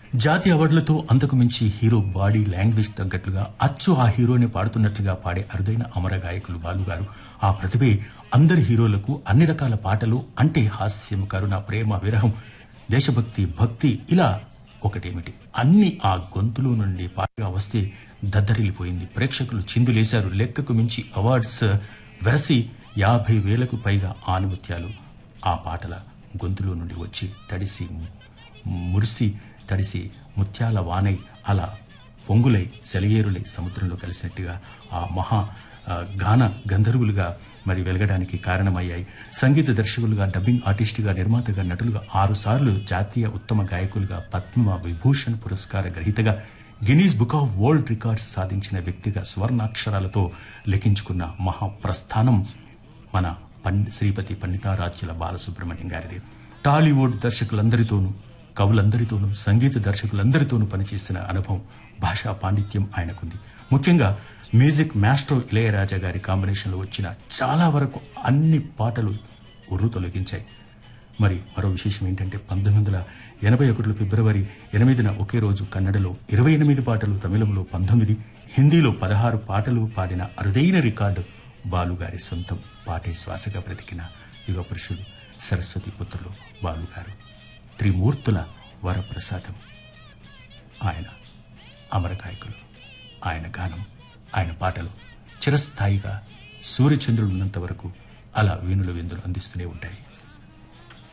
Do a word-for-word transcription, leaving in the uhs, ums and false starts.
జాతీయ అవార్డులతో అంతకు మించి హీరో బాడీ లాంగ్వేజ్ తగ్గట్లుగా అచ్చు ఆ హీరోని పాడుతున్నట్లుగా పాడే అరుదైన అమర గాయకులు బాలుగారు. ఆ ప్రతిభే అందరి హీరోలకు అన్ని రకాల పాటలు అంటే హాస్యం, కరుణ, ప్రేమ, విరహం, దేశభక్తి, భక్తి ఇలా ఒకటేమిటి అన్ని ఆ గొంతులో నుండి పాటగా వస్తే దద్దరిల్లిపోయింది. ప్రేక్షకులు చిందులేశారు. లెక్కకు మించి అవార్డ్స్ వెరసి యాభై వేలకు పైగా ఆనుమత్యాలు ఆ పాటల గొంతులో నుండి వచ్చి తడిసి మురిసి తడిసి ముత్యాల వానై అలా పొంగులై సెలయేరులై సముద్రంలో కలిసినట్టుగా ఆ మహా గాన గంధర్వులుగా మరి వెలగడానికి కారణమయ్యాయి. సంగీత దర్శకులుగా, డబ్బింగ్ ఆర్టిస్టుగా, నిర్మాతగా, నటులుగా ఆరు సార్లు జాతీయ ఉత్తమ గాయకులుగా, పద్మ విభూషణ్ పురస్కార గ్రహీతగా, Guinness book of world records సాధించిన వ్యక్తిగా స్వర్ణాక్షరాలతో లిఖించుకున్న మహాప్రస్థానం మన శ్రీపతి పండితారాధ్యుల బాలసుబ్రహ్మణ్యం గారిది. టాలీవుడ్ దర్శకులందరితోనూ, కవులందరితోనూ, సంగీత దర్శకులందరితోనూ పనిచేసిన అనుభవం, భాషా పాండిత్యం ఆయనకుంది. ముఖ్యంగా మ్యూజిక్ మాస్ట్రో ఇళయరాజా గారి కాంబినేషన్లో వచ్చిన చాలా వరకు అన్ని పాటలు ఉర్రు తొలగించాయి. మరి మరో విశేషం ఏంటంటే పంతొమ్మిది వందల ఎనభై ఒకటిలో ఫిబ్రవరి ఎనిమిదిన ఒకే రోజు కన్నడలో ఇరవై ఎనిమిది పాటలు, తమిళంలో పంతొమ్మిది, హిందీలో పదహారు పాటలు పాడిన అరుదైన రికార్డు బాలుగారి సొంతం. పాటే శ్వాసగా బ్రతికిన యుగ పురుషులు, సరస్వతి పుత్రులు బాలుగారు. త్రిమూర్తుల వరప్రసాదం ఆయన. అమర గాయకులు. ఆయన గానం, ఆయన పాటలు చిరస్థాయిగా సూర్యచంద్రులున్నంత వరకు అలా వీణుల విందులు అందిస్తూనే ఉంటాయి.